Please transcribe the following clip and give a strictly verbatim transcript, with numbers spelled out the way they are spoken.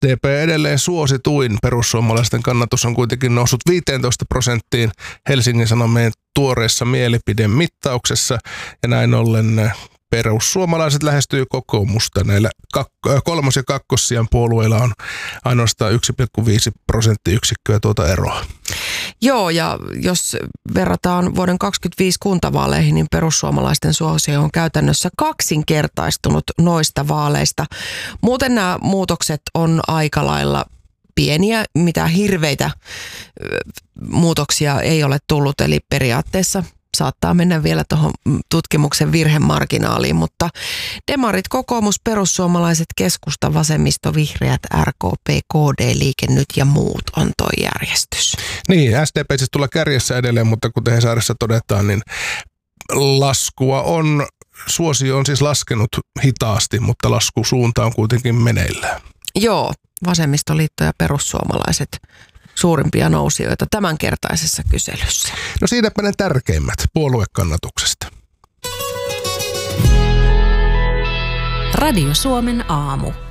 D P edelleen suosituin. Perussuomalaisten kannatus on kuitenkin noussut viisitoista prosenttiin Helsingin Sanomien tuoreessa mielipidemittauksessa. Ja näin ollen perussuomalaiset lähestyy kokoomusta. Näillä kak- kolmos- ja kakkossijan puolueilla on ainoastaan yksi pilkku viisi prosenttiyksikköä tuota eroa. Joo, ja jos verrataan vuoden kaksikymmentäviisi kuntavaaleihin, niin perussuomalaisten suosio on käytännössä kaksinkertaistunut noista vaaleista. Muuten nämä muutokset on aika lailla pieniä, mitä hirveitä muutoksia ei ole tullut, eli periaatteessa saattaa mennä vielä tuohon tutkimuksen virhemarginaaliin, mutta demarit, kokoomus, perussuomalaiset, keskusta, vasemmisto, vihreät, R K P, K D, Liike Nyt ja muut on toi järjestys. Niin, S D P siis tulee kärjessä edelleen, mutta kuten Hesaarissa todetaan, niin laskua on, suosio on siis laskenut hitaasti, mutta laskusuunta on kuitenkin meneillään. Joo, vasemmistoliitto ja perussuomalaiset suurimpia nousijoita tämänkertaisessa kyselyssä. No siinäpä ne tärkeimmät puoluekannatuksesta. Radio Suomen aamu.